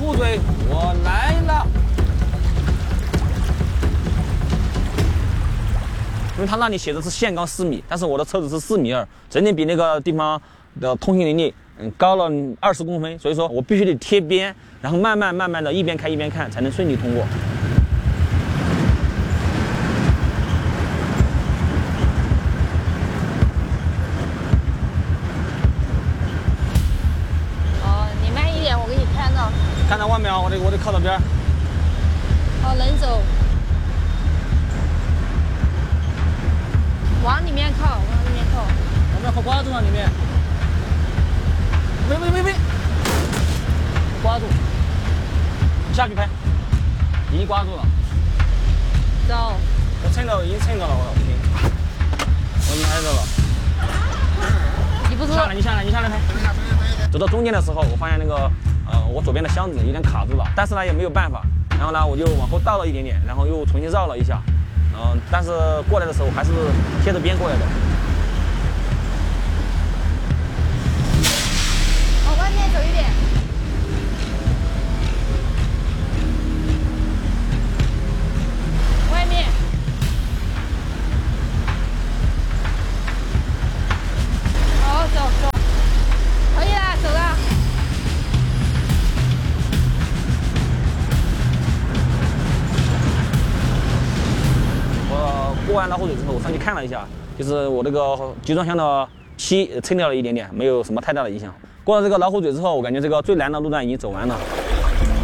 虎嘴，我来了。因为他那里写的是限高4米，但是我的车子是4.2米，整点比那个地方的通行能力高了20公分，所以说我必须得贴边，然后慢慢的一边开一边看，才能顺利通过。 哦，你慢一点，我给你看到。 看到外面啊，我得靠到边。 哦，能走。往里面靠，往里面靠。 我们要靠刮住啊，里面。喂！刮住，下去拍，已经刮住了。 走。 我蹭到，已经蹭到了，我已经拍到了。 你不是你下来拍。走到中间的时候，我发现那个我左边的箱子有点卡住了，但是呢也没有办法，然后呢我就往后倒了一点点，然后又重新绕了一下，但是过来的时候还是贴着边过来的。 往外面走一点。外面。好，走。可以啦，走了。 我过完老虎嘴之后，我上去看了一下，就是我这个集装箱的漆蹭掉了一点点，没有什么太大的影响。过了这个老虎嘴之后，我感觉这个最难的路段已经走完了。